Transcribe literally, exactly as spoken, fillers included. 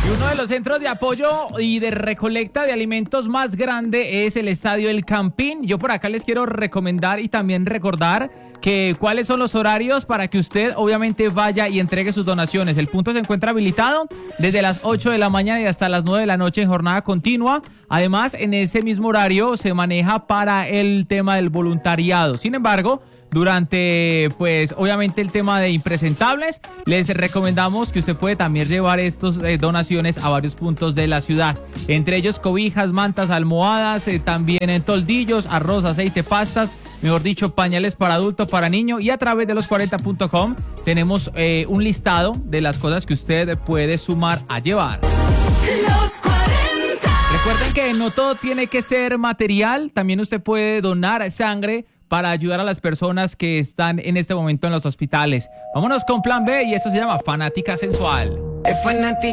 Uno de los centros de apoyo y de recolecta de alimentos más grande es el Estadio El Campín. Yo por acá les quiero recomendar y también recordar que cuáles son los horarios para que usted obviamente vaya y entregue sus donaciones. El punto se encuentra habilitado desde las ocho de la mañana y hasta las nueve de la noche en jornada continua. Además, en ese mismo horario se maneja para el tema del voluntariado. Sin embargo, durante, pues, obviamente el tema de impresentables, les recomendamos que usted puede también llevar estas eh, donaciones a varios puntos de la ciudad. Entre ellos cobijas, mantas, almohadas, eh, también en toldillos, arroz, aceite, pastas, mejor dicho, pañales para adulto, para niño. Y a través de los cuarenta punto com tenemos eh, un listado de las cosas que usted puede sumar a llevar. Los cuarenta. Recuerden que no todo tiene que ser material, también usted puede donar sangre para ayudar a las personas que están en este momento en los hospitales. Vámonos con Plan B y eso se llama Fanática Sensual. Es fanática.